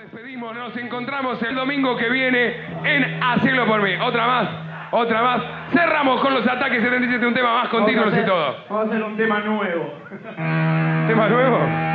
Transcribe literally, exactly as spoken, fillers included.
despedimos, nos encontramos el domingo que viene en Hacelo por mí. Otra más, otra más. Cerramos con los Ataques setenta y siete, un tema más continuo y todo. Vamos a hacer un tema nuevo. ¿Tema nuevo?